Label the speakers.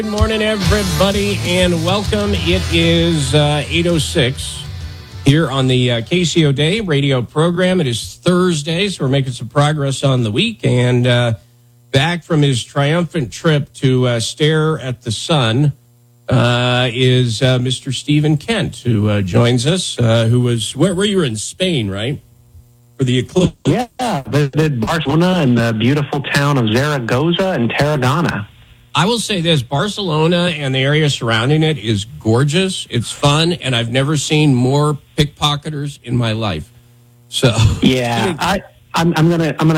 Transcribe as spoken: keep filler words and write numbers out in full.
Speaker 1: Good morning, everybody, and welcome. It is uh, eight oh six here on the uh, K C O Day radio program. It is Thursday, so we're making some progress on the week. And uh, back from his triumphant trip to uh, stare at the sun uh, is uh, Mister Stephen Kent, who uh, joins us, uh, who was, where, where you were in Spain, right? For the eclipse.
Speaker 2: Yeah, visited Barcelona and the beautiful town of Zaragoza and Tarragona.
Speaker 1: I will say this, Barcelona and the area surrounding it is gorgeous. It's fun, and I've never seen more pickpocketers in my life. So
Speaker 2: yeah, I, I'm, I'm gonna I'm gonna